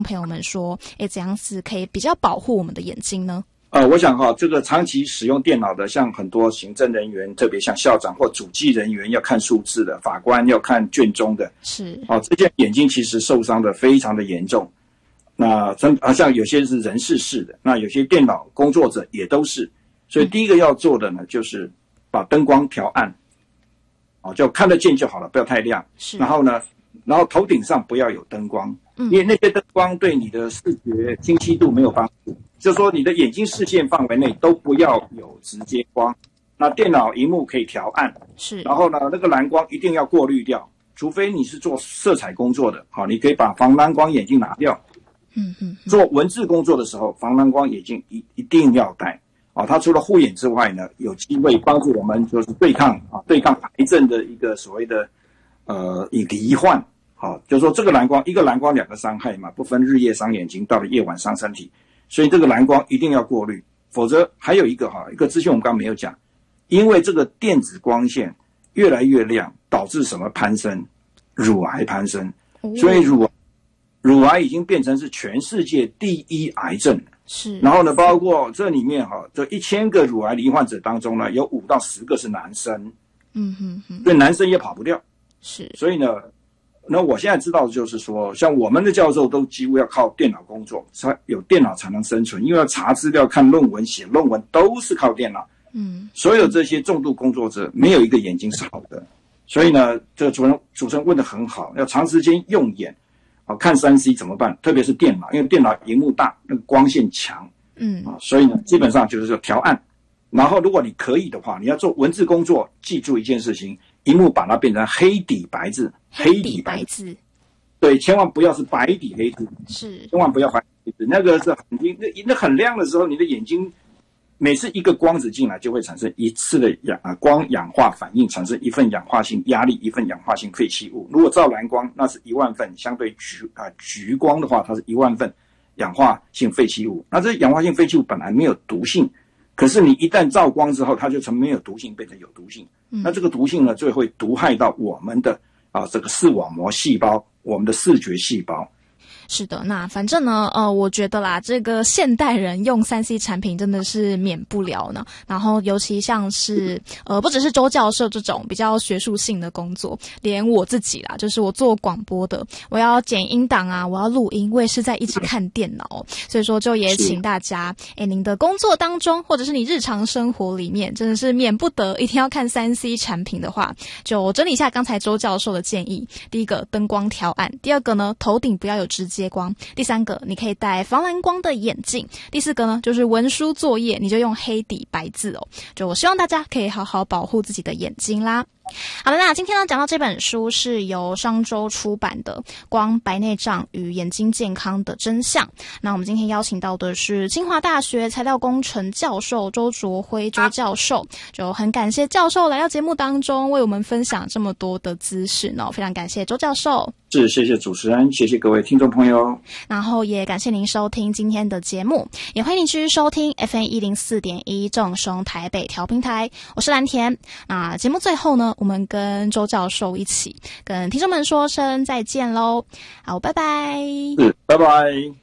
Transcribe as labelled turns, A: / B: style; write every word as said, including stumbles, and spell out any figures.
A: 朋友们说，诶，怎样子可以比较保护我们的眼睛呢？
B: 呃，我想哈，这个长期使用电脑的，像很多行政人员，特别像校长或主计人员要看数字的，法官要看卷宗的，
A: 是
B: 哦，这些眼睛其实受伤的非常的严重。那真啊，像有些是人事式的，那有些电脑工作者也都是。所以第一个要做的呢，就是把灯光调暗，哦，就看得见就好了，不要太亮。
A: 是，
B: 然后呢，然后头顶上不要有灯光，
A: 嗯，
B: 因为那些灯光对你的视觉清晰度没有帮助。就是说你的眼睛视线范围内都不要有直接光。那电脑萤幕可以调暗，
A: 是，
B: 然后呢，那个蓝光一定要过滤掉，除非你是做色彩工作的，好，你可以把防蓝光眼镜拿掉。
A: 嗯嗯，
B: 做文字工作的时候，防蓝光眼镜一一定要戴。啊，它除了护眼之外呢，有机会帮助我们就是对抗啊，对抗癌症的一个所谓的呃罹患。好，就是说这个蓝光，一个蓝光两个伤害嘛，不分日夜伤眼睛，到了夜晚伤身体，所以这个蓝光一定要过滤，否则还有一个哈，一个资讯我们刚刚没有讲，因为这个电子光线越来越亮，导致什么攀升？乳癌攀升，所以乳乳癌已经变成是全世界第一癌症。
A: 是，
B: 然后呢，包括这里面哈，这一千个乳癌罹患者当中呢，有五到十个是男生，
A: 嗯哼哼，
B: 所以男生也跑不掉。
A: 是，
B: 所以呢，那我现在知道的就是说，像我们的教授都几乎要靠电脑工作，才有电脑才能生存，因为要查资料、看论文、写论文都是靠电脑。
A: 嗯，
B: 所有这些重度工作者没有一个眼睛是好的，所以呢，这个主任主持人问得很好，要长时间用眼。看 三 C 怎么办？特别是电脑，因为电脑萤幕大，那个光线强，
A: 嗯
B: 啊，所以呢，基本上就是说调暗。然后，如果你可以的话，你要做文字工作，记住一件事情：萤幕把它变成黑底白字，黑底白字。对，千万不要是白底黑字，
A: 是，
B: 千万不要白底黑字，那个是很那那很亮的时候，你的眼睛每次一个光子进来，就会产生一次的氧啊光氧化反应，产生一份氧化性压力，一份氧化性废弃物。如果照蓝光，那是一万份，相对橘啊橘光的话，它是一万份氧化性废弃物。那这氧化性废弃物本来没有毒性，可是你一旦照光之后，它就从没有毒性变成有毒性。嗯、那这个毒性呢，就会毒害到我们的啊这个视网膜细胞，我们的视觉细胞。
A: 是的，那反正呢，呃，我觉得啦，这个现代人用 三 C 产品真的是免不了呢。然后，尤其像是呃，不只是周教授这种比较学术性的工作，连我自己啦，就是我做广播的，我要剪音档啊，我要录音，我也是在一直看电脑。所以说，就也请大家，哎，您的工作当中，或者是你日常生活里面，真的是免不得一定要看 三 C 产品的话，就整理一下刚才周教授的建议。第一个，灯光调暗；第二个呢，头顶不要有直接光；第三个，你可以戴防蓝光的眼镜；第四个呢，就是文书作业你就用黑底白字哦。就我希望大家可以好好保护自己的眼睛啦。好了，那今天呢讲到这本书是由商周出版的《光、白内障与眼睛健康的真相》。那我们今天邀请到的是清华大学材料工程教授周卓辉周教授，就很感谢教授来到节目当中为我们分享这么多的资讯哦，非常感谢周教授。
B: 是，谢谢主持人，谢谢各位听众朋友。
A: 然后也感谢您收听今天的节目，也欢迎您继续收听 F M 一零四点一正声台北调频台，我是蓝田。那节目最后呢，我们跟周教授一起跟听众们说声再见喽。好，拜拜。
B: 是，拜拜。